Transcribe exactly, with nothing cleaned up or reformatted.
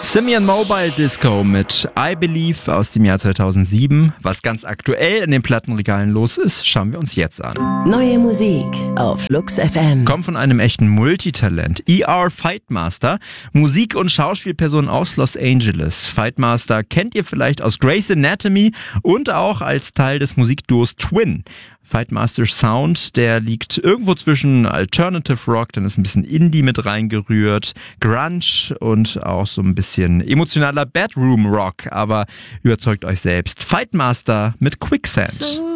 Simian Mobile Disco mit I Believe aus dem Jahr zweitausendsieben. Was ganz aktuell in den Plattenregalen los ist, schauen wir uns jetzt an. Neue Musik auf Flux F M. Kommt von einem echten Multitalent. E R Fightmaster, Musik- und Schauspielperson aus Los Angeles. Fightmaster kennt ihr vielleicht aus Grey's Anatomy und auch als Teil des Musikduos Twin. Fightmasters Sound, der liegt irgendwo zwischen Alternative Rock, dann ist ein bisschen Indie mit reingerührt, Grunge und auch so ein bisschen emotionaler Bedroom Rock, aber überzeugt euch selbst. Fightmaster mit Quicksand.